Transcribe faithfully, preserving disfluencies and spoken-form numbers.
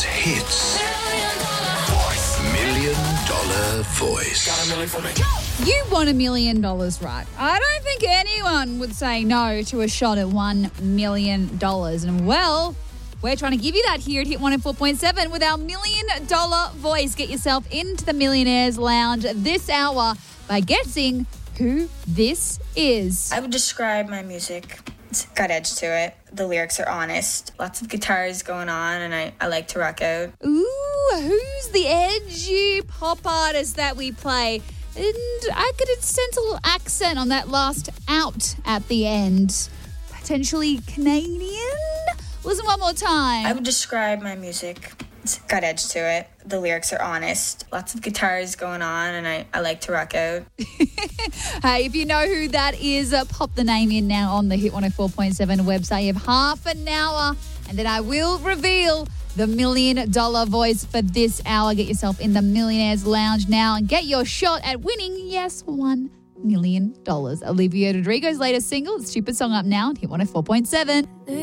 Australia's hits. Million Dollar Voice. You won a million dollars, right? I don't think anyone would say no to a shot at one million dollars. And, well, we're trying to give you that here at Hit one oh four point seven with our Million Dollar Voice. Get yourself into the Millionaires Lounge this hour by guessing who this is. I would describe my music. It's got edge to it. The lyrics are honest. Lots of guitars going on, and I, I like to rock out. Ooh, who's the edgy pop artist that we play? And I could sense a little accent on that last out at the end. Potentially Canadian? Listen one more time. I would describe my music. It's got edge to it. The lyrics are honest. Lots of guitars going on, and I, I like to rock out. Hey, if you know who that is, uh, pop the name in now on the Hit one oh four point seven website. You have half an hour, and then I will reveal the Million Dollar Voice for this hour. Get yourself in the Millionaires Lounge now and get your shot at winning, yes, one million dollars. Olivia Rodrigo's latest single, the Stupid Song, up now on Hit one oh four point seven.